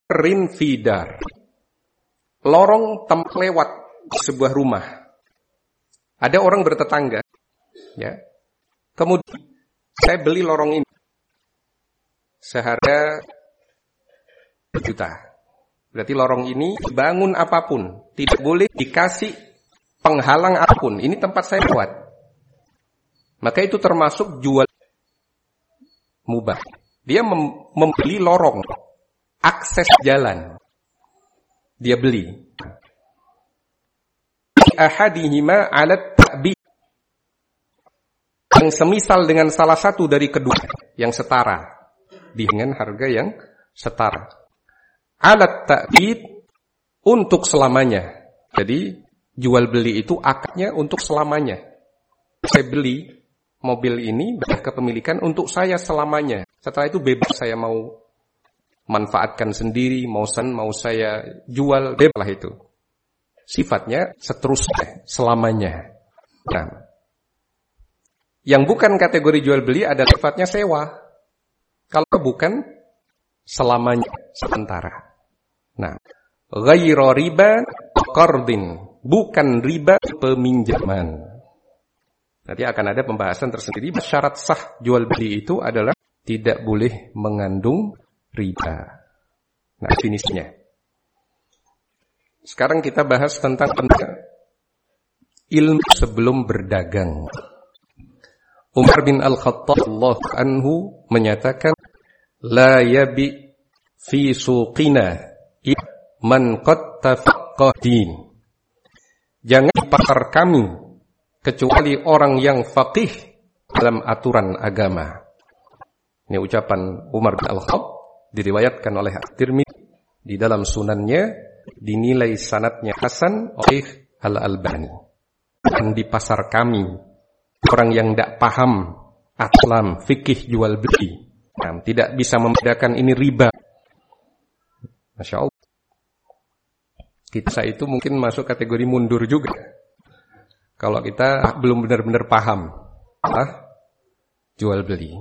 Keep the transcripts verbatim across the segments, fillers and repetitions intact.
rin fidar. Lorong tempat lewat di sebuah rumah. Ada orang bertetangga, ya. Kemudian saya beli lorong ini seharga juta. Berarti lorong ini bangun apapun, tidak boleh dikasih penghalang apapun. Ini tempat saya buat. Maka itu termasuk jual mubah. Dia mem- membeli lorong, akses jalan. Dia beli. Ahadihima 'ala ta'bi. Yang semisal dengan salah satu dari kedua yang setara dengan harga yang setara. 'Ala ta'bid untuk selamanya. Jadi jual beli itu akadnya untuk selamanya. Saya beli mobil ini kepemilikan untuk saya selamanya. Setelah itu bebas saya mau manfaatkan sendiri, mau sen, mau saya jual, bebas lah itu. Sifatnya seterusnya, selamanya. Nah, yang bukan kategori jual beli adalah sifatnya sewa. Kalau bukan, selamanya, sementara. Nah, ghairu riba qardin, bukan riba peminjaman. Nanti akan ada pembahasan tersendiri. Syarat sah jual beli itu adalah tidak boleh mengandung riba. Nah, definisinya. Sekarang kita bahas tentang ilmu sebelum berdagang. Umar bin Al-Khattab radhiyallahu anhu menyatakan, la yabi fi suqina man qad tafaqqah din. Jangan di pasar kami kecuali orang yang faqih dalam aturan agama. Ini ucapan Umar bin Al-Khattab, diriwayatkan oleh At-Tirmidzi di dalam sunannya, dinilai sanadnya hasan oleh Al-Albani. Dan di pasar kami, orang yang tidak paham aslam, fikih jual beli, nah, tidak bisa membedakan ini riba. Masya Allah. Kita itu mungkin masuk kategori mundur juga. Kalau kita belum benar-benar paham ah, jual beli.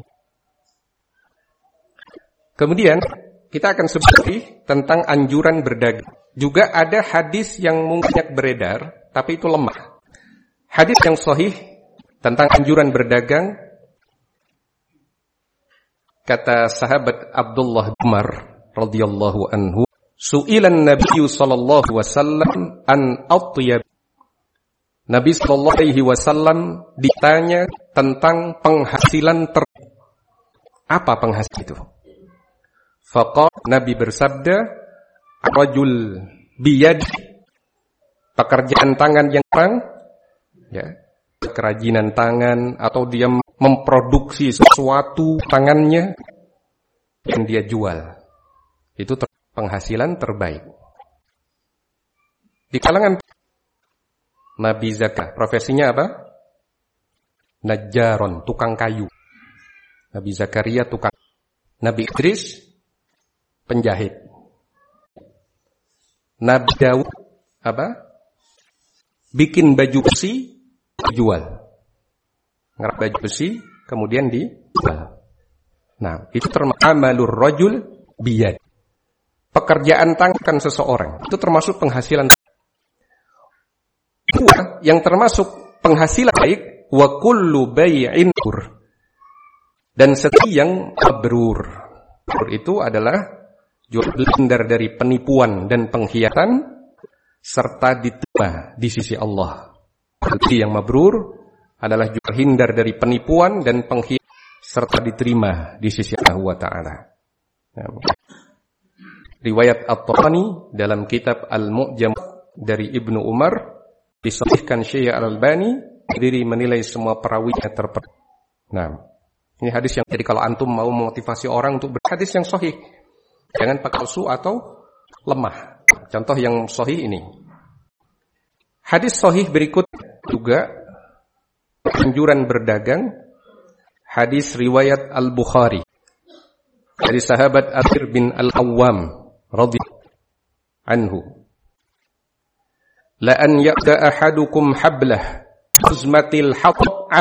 Kemudian kita akan sebut tentang anjuran berdagang. Juga ada hadis yang mungkin beredar, tapi itu lemah. Hadis yang sahih tentang anjuran berdagang, kata sahabat Abdullah bin Umar radhiyallahu anhu, su'ilan Nabi sallallahu alaihi wasallam an atyab. Nabi sallallahu alaihi wasallam ditanya tentang penghasilan ter. Apa penghasilan itu? Faqala, Nabi bersabda, rajul biyad, pekerjaan tangan yang terang, ya, kerajinan tangan, atau dia memproduksi sesuatu tangannya yang dia jual. Itu ter- penghasilan terbaik. Di kalangan Nabi Zaka, profesinya apa? Najjaron, tukang kayu. Nabi Zakaria tukang. Nabi Idris penjahit. Nabi Daud apa? Bikin baju besi, jual. Ngerap baju besi, kemudian dijual. Nah, itu termasuk amalur rajul biyad. Pekerjaan tangan seseorang, itu termasuk penghasilan. Yang termasuk penghasilan baik, wa kullu bai'in mabrur. Dan setiap yang mabrur. Mabrur itu adalah jual beli hindar dari penipuan dan pengkhianatan serta diterima di sisi Allah. Jadi yang mabrur adalah jual hindar dari penipuan dan pengkhianatan serta diterima di sisi Allah wa ta'ala. Riwayat At-Tabrani dalam kitab Al-Mu'jam dari Ibnu Umar disahihkan Syekh Al-Albani, diri menilai semua perawinya terper. Nah, ini hadis yang jadi kalau antum mau memotivasi orang untuk berhadis yang sahih, jangan pakai palsu atau lemah. Contoh yang sahih ini. Hadis sahih berikut juga anjuran berdagang. Hadis riwayat Al-Bukhari dari sahabat Athir bin Al-Awwam radhiyallahu anhu. La an ya'da ahadukum hablah huzmatil hatab